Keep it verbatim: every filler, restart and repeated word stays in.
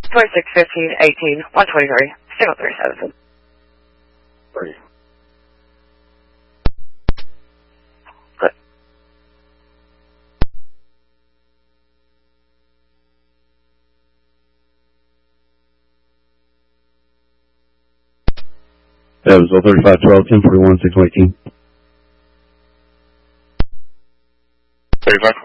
twenty-six, fifteen, eighteen, one twenty-three, single three seven. Three. Good. Evansville thirty-five twelve, ten forty-one, six eighteen. thirty-five